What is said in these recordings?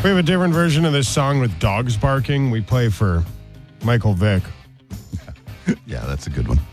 We have a different version of this song with dogs barking. We play for Michael Vick. Yeah, that's a good one.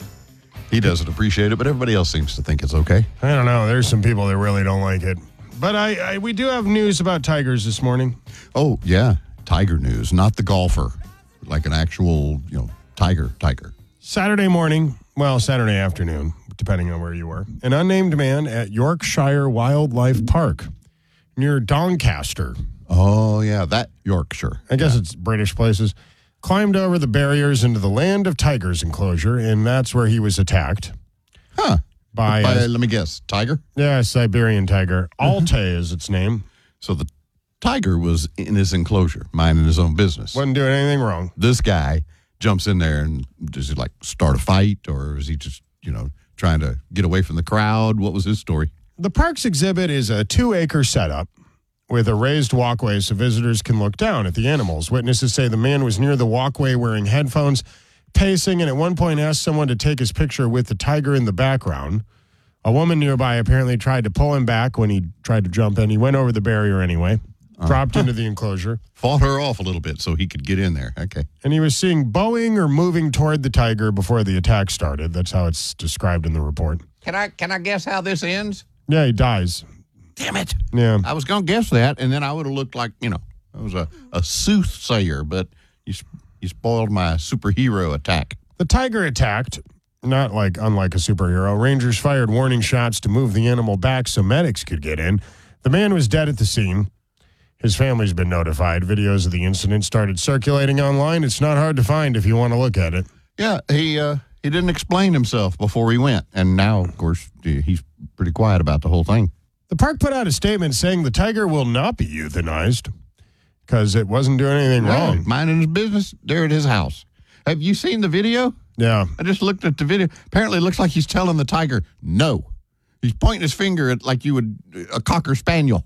He doesn't appreciate it, but everybody else seems to think it's okay. I don't know. There's some people that really don't like it. But we do have news about tigers this morning. Oh, yeah. Tiger news, not the golfer. Like an actual, tiger. Saturday morning, Saturday afternoon, depending on where you were, an unnamed man at Yorkshire Wildlife Park near Doncaster. Oh, yeah, that Yorkshire. I guess it's British places. Climbed over the barriers into the Land of Tigers enclosure, and that's where he was attacked. Huh. By let me guess, tiger? Yeah, Siberian tiger. Alte is its name. So the tiger was in his enclosure, minding his own business. Wasn't doing anything wrong. This guy jumps in there and does he start a fight, or is he just, trying to get away from the crowd? What was his story? The park's exhibit is a 2-acre setup with a raised walkway so visitors can look down at the animals. Witnesses say the man was near the walkway wearing headphones, pacing, and at one point asked someone to take his picture with the tiger in the background. A woman nearby apparently tried to pull him back when he tried to jump in. He went over the barrier anyway, dropped into the enclosure. Fought her off a little bit so he could get in there. Okay. And he was seen bowing or moving toward the tiger before the attack started. That's how it's described in the report. Can I guess how this ends? Yeah, he dies. Damn it. Yeah. I was going to guess that, and then I would have looked like, I was a soothsayer, but you spoiled my superhero attack. The tiger attacked, not unlike a superhero. Rangers fired warning shots to move the animal back so medics could get in. The man was dead at the scene. His family's been notified. Videos of the incident started circulating online. It's not hard to find if you want to look at it. Yeah, he didn't explain himself before he went, and now, of course, he's pretty quiet about the whole thing. The park put out a statement saying the tiger will not be euthanized because it wasn't doing anything wrong. Minding his business there at his house. Have you seen the video? Yeah. I just looked at the video. Apparently, it looks like he's telling the tiger, no. He's pointing his finger at like you would a cocker spaniel.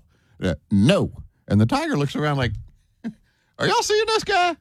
No. And the tiger looks around like, are y'all seeing this guy?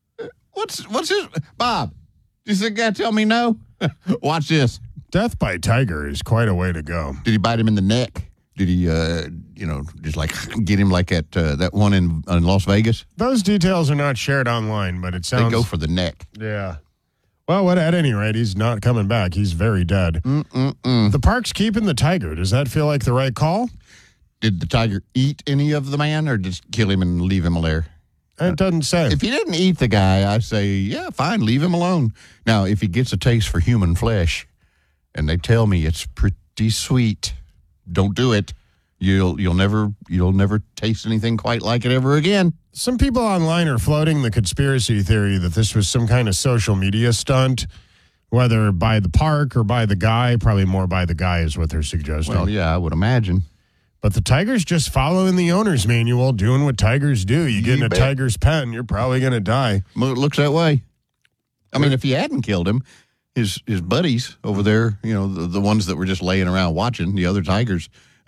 What's his... Bob, does the guy tell me no? Watch this. Death by tiger is quite a way to go. Did he bite him in the neck? Did he, just get him like at that one in Las Vegas? Those details are not shared online, but it sounds... They go for the neck. Yeah. Well, at any rate, he's not coming back. He's very dead. The park's keeping the tiger. Does that feel like the right call? Did the tiger eat any of the man or just kill him and leave him there? It doesn't say. If he didn't eat the guy, I say, yeah, fine, leave him alone. Now, if he gets a taste for human flesh and they tell me it's pretty sweet, don't do it. You'll never taste anything quite like it ever again. Some people online are floating the conspiracy theory that this was some kind of social media stunt, whether by the park or by the guy. Probably more by the guy is what they're suggesting. Well, yeah, I would imagine. But the tiger's just following the owner's manual, doing what tigers do. You get in a tiger's pen, you're probably going to die. Well, it looks that way. I mean, if he hadn't killed him, his buddies over there, the ones that were just laying around watching, the other tigers,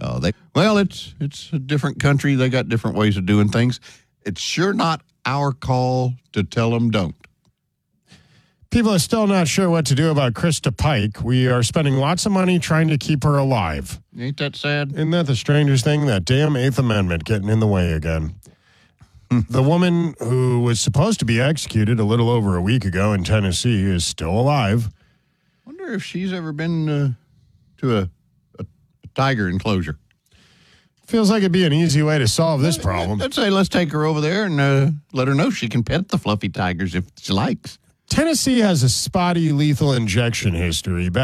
it's a different country. They got different ways of doing things. It's sure not our call to tell them don't. People are still not sure what to do about Krista Pike. We are spending lots of money trying to keep her alive. Ain't that sad? Isn't that the strangest thing? That damn 8th Amendment getting in the way again. The woman who was supposed to be executed a little over a week ago in Tennessee is still alive. Wonder if she's ever been to a tiger enclosure. Feels like it'd be an easy way to solve this problem. I'd say let's take her over there and let her know she can pet the fluffy tigers if she likes. Tennessee has a spotty lethal injection history.